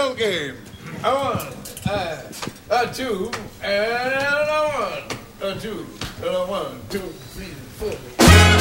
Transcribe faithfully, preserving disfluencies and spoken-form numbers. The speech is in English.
hell game. A one, uh, a two, and a one, a two, a one, two, three, four.